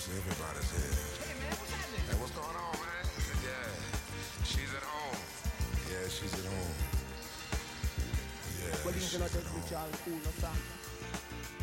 Everybody's here. Hey man, what's happening? Hey, what's going on, man? Yeah, she's at home. Yeah, she's at home. Yeah, Well, she's you know at that home. which are cool or something.